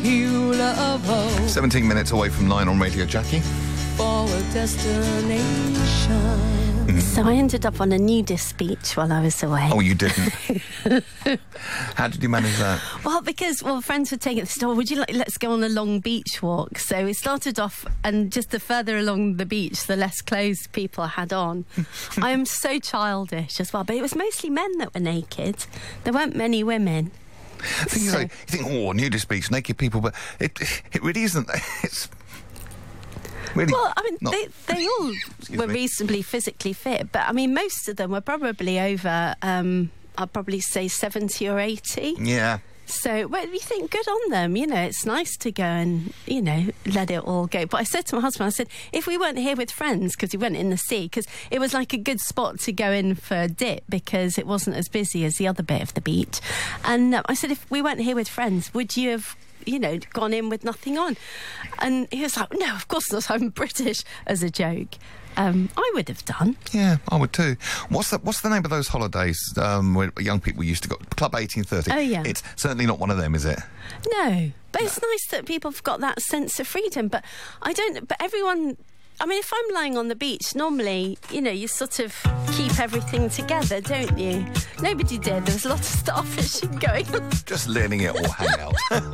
you love hope 17 minutes away from 9 on Radio Jackie. for a destination. So I ended up on a nudist beach while I was away. Oh, you didn't? How did you manage that? Well, because friends were taking the would you let's go on a long beach walk. So we started off, and just the further along the beach, the less clothes people had on. I am so childish as well, but it was mostly men that were naked. There weren't many women. I think you think, oh, nudist beach, naked people, but it really isn't. It's really. Well, I mean, not, they all were me. reasonably physically fit, but I mean, most of them were probably over, I'd probably say 70 or 80. Yeah. So, well, you think, good on them, you know, it's nice to go and, you know, let it all go. But I said to my husband, I said, if we weren't here with friends, because we went in the sea, because it was like a good spot to go in for a dip, because it wasn't as busy as the other bit of the beach. And I said, if we weren't here with friends, would you have, you know, gone in with nothing on? And he was like, no, of course not, I'm British, as a joke. I would have done. Yeah, I would too. What's the name of those holidays where young people used to go? Club 1830. Oh, yeah. It's certainly not one of them, is it? No, but it's nice that people have got that sense of freedom. But but everyone, I mean, if I'm lying on the beach, normally, you know, you sort of keep everything together, don't you? Nobody did. There was a lot of starfishing going on. Just letting it all hang out.